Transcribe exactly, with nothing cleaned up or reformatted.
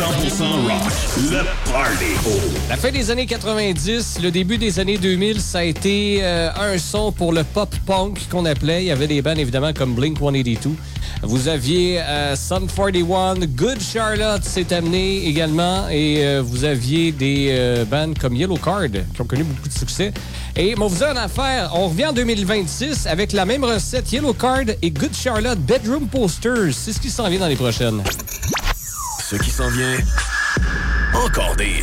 cent pour cent rock, le party. La fin des années quatre-vingt-dix, le début des années deux mille, ça a été euh, un son pour le pop-punk qu'on appelait. Il y avait des bands évidemment comme Blink one eighty-two. Vous aviez euh, Sum forty-one, Good Charlotte s'est amené également et euh, vous aviez des euh, bands comme Yellow Card qui ont connu beaucoup de succès. Et moi, vous dire une affaire, on revient en deux mille vingt-six avec la même recette, Yellow Card et Good Charlotte, Bedroom Posters. C'est ce qui s'en vient dans les prochaines. Ce qui s'en vient, encore des